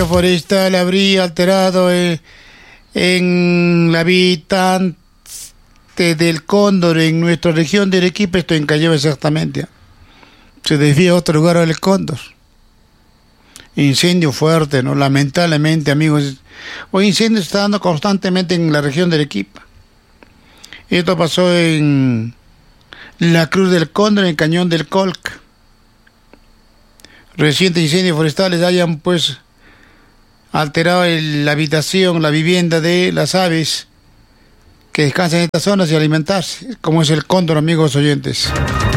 Forestal habría alterado en la habitante del cóndor en nuestra región de Arequipa. Esto en Callao exactamente. Se desvía a otro lugar del cóndor. Incendio fuerte, ¿no? Lamentablemente, amigos. Hoy incendio se está dando constantemente en la región de Arequipa. Esto pasó en la Cruz del Cóndor, en Cañón del Colca. Recientes incendios forestales hayan pues alterado la habitación, la vivienda de las aves que descansan en estas zonas y alimentarse, como es el cóndor, amigos oyentes.